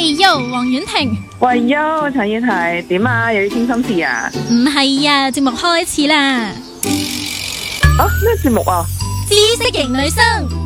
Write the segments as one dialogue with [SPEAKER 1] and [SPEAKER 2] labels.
[SPEAKER 1] 喂喲，黃婉婷。
[SPEAKER 2] 喂喲，陳燕提點啊？又要傾心事啊？
[SPEAKER 1] 唔係啊，節目開始啦。
[SPEAKER 2] 啊，咩節目啊？
[SPEAKER 1] 知識型女生。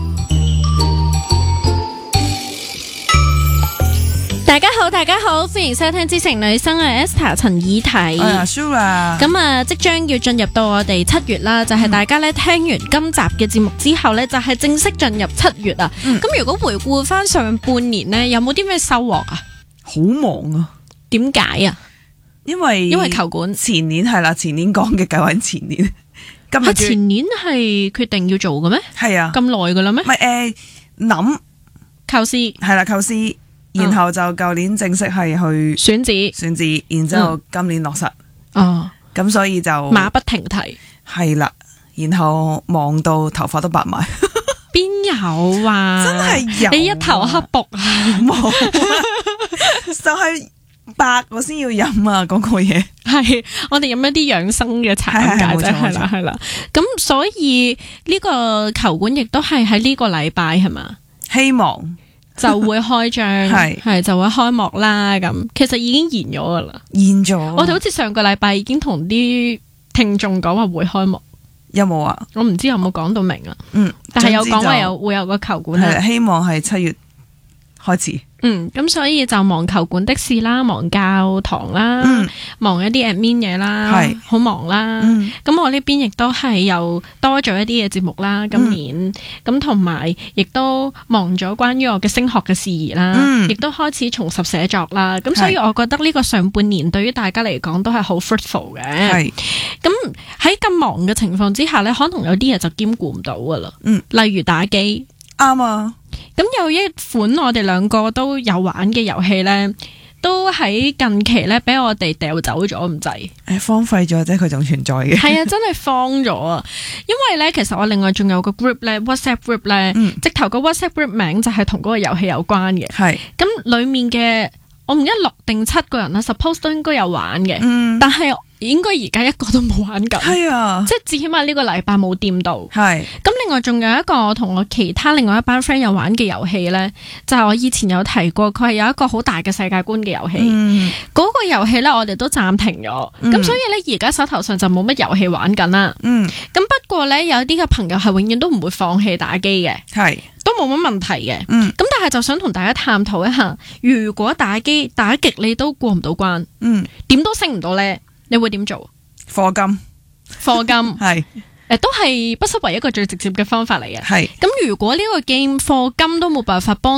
[SPEAKER 1] 大家好，歡迎收聽知識型女生啊 Esther 陳以提。
[SPEAKER 3] Sura。
[SPEAKER 1] 咁啊，即將要進入到我哋7月啦，就係大家咧聽完今集嘅節目之後咧，就係正式進入7月啊。咁如果回顧翻上半年咧，有冇啲咩收穫啊？
[SPEAKER 3] 好忙啊！
[SPEAKER 1] 點解啊？
[SPEAKER 3] 因為
[SPEAKER 1] 球館
[SPEAKER 3] 前年係啦，前年講嘅計劃前年，今日
[SPEAKER 1] 前年係決定要做嘅咩？
[SPEAKER 3] 係啊，
[SPEAKER 1] 咁耐噶啦咩？
[SPEAKER 3] 唔係諗
[SPEAKER 1] 構思
[SPEAKER 3] 係啦，構思，然後就舊年正式係去
[SPEAKER 1] 選址，
[SPEAKER 3] 然之後今年落實。
[SPEAKER 1] 哦，
[SPEAKER 3] 咁所以就
[SPEAKER 1] 馬不停蹄。
[SPEAKER 3] 係啦，然後忙到頭髮都白埋。
[SPEAKER 1] 邊有啊？
[SPEAKER 3] 真係有，
[SPEAKER 1] 你一頭黑卜啊！
[SPEAKER 3] 冇，就係白我先要飲啊！嗰個嘢
[SPEAKER 1] 係我哋飲一啲養生嘅茶咁解啫，係啦。咁所以呢個球館亦都係喺呢個禮拜係嘛？
[SPEAKER 3] 希望
[SPEAKER 1] 就會開張，係就會開幕啦。咁其實已經延咗噶啦，
[SPEAKER 3] 延咗。
[SPEAKER 1] 我哋好似上個禮拜已經同啲聽眾講話會開幕。
[SPEAKER 3] 有冇啊？
[SPEAKER 1] 我唔知有冇講到明啊。但係有講話會有個球館啊。
[SPEAKER 3] 希望係7月開始。
[SPEAKER 1] 咁所以就忙球館的事啦，忙教堂啦，忙一啲 admin 嘢啦，係好忙啦。咁我呢邊亦都係又多咗一啲嘅節目啦，今年咁同埋亦都忙咗關於我嘅升學嘅事宜啦，亦都開始重拾寫作啦。咁所以我覺得呢個上半年對於大家嚟講都係好 fruitful 嘅。係咁喺咁忙嘅情況之下呢，可能有啲嘢就兼顧唔到噶啦。例如打機。
[SPEAKER 3] 啱啊！
[SPEAKER 1] 咁有一款我哋兩個都有玩嘅遊戲呢，都喺近期呢俾我哋掉走咗咁滯。
[SPEAKER 3] 荒廢咗啫，佢仲存在嘅。
[SPEAKER 1] 係啊，真係荒咗啊！因為呢，其實我另外仲有個 group 呢 WhatsApp group 呢，直頭個 WhatsApp group 名就係同嗰個遊戲有關嘅。係咁裏面嘅我唔記得6定7個人啦 ，suppose 都應該有玩嘅。但係應該而家一個都冇玩緊，係啊，即係至起碼呢個禮拜冇掂到。係咁，另外仲有一個我同我其他另外一班 friend 有玩嘅遊戲呢，就係我以前有提過，佢係有一個好大嘅世界觀嘅遊戲。嗰個遊戲呢，我哋都暫停咗，咁所以呢，而家手頭上就冇乜遊戲玩緊啦。咁不過呢，有啲嘅朋友係永遠都唔會放棄打機嘅，係都冇乜問題嘅。咁但係就想同大家探討一下，如果打機打極你都過唔到關，點都升唔到呢？你會點做？
[SPEAKER 3] 課金
[SPEAKER 1] 係都係不失為一個最直接嘅方法嚟嘅。係咁，如果呢個 game 課金都冇辦法幫